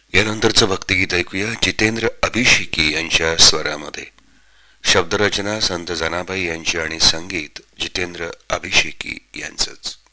यानंतरचं भक्तिगीत ऐकूया जितेंद्र अभिषेकी यांच्या स्वरामध्ये. शब्दरचना संत जनाबाई यांची आणि संगीत जितेंद्र अभिषेकी यांचंच.